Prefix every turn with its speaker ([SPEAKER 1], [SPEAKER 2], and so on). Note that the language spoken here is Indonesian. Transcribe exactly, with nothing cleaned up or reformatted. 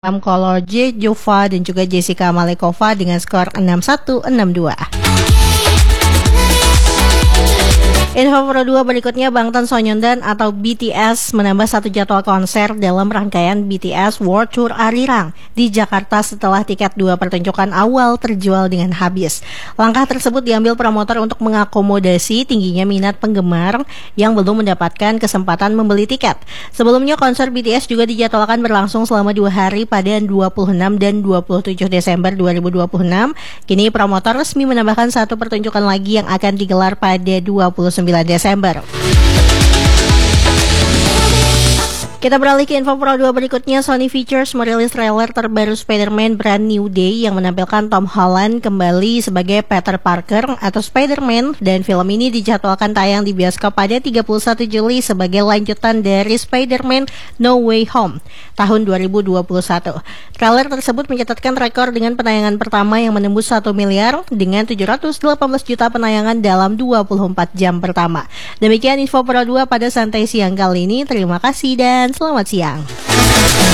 [SPEAKER 1] Color J. Jova dan juga Jessica Malekova dengan skor enam satu enam dua. Info Pro dua berikutnya, Bangtan Sonyeondan atau B T S menambah satu jadwal konser dalam rangkaian B T S World Tour Arirang di Jakarta setelah tiket dua pertunjukan awal terjual dengan habis. Langkah tersebut diambil promotor untuk mengakomodasi tingginya minat penggemar yang belum mendapatkan kesempatan membeli tiket. Sebelumnya konser B T S juga dijadwalkan berlangsung selama dua hari pada dua puluh enam dan dua puluh tujuh Desember dua ribu dua puluh enam. Kini promotor resmi menambahkan satu pertunjukan lagi yang akan digelar pada dua puluh sembilan Desember. Kita beralih ke info Pro dua berikutnya. Sony Pictures merilis trailer terbaru Spider-Man Brand New Day yang menampilkan Tom Holland kembali sebagai Peter Parker atau Spider-Man, dan film ini dijadwalkan tayang di bioskop pada tiga puluh satu Juli sebagai lanjutan dari Spider-Man No Way Home tahun dua ribu dua puluh satu. Trailer tersebut mencatatkan rekor dengan penayangan pertama yang menembus satu miliar dengan tujuh ratus delapan belas juta penayangan dalam dua puluh empat jam pertama. Demikian info Pro dua pada Santai Siang kali ini. Terima kasih dan selamat siang.